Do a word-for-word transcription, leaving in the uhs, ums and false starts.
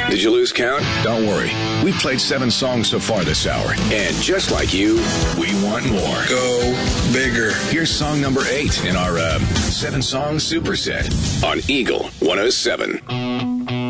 Did you lose count? Don't worry. We played seven songs so far this hour. And just like you, we want more. Go bigger. Here's song number eight in our uh, seven-song superset on Eagle one oh seven.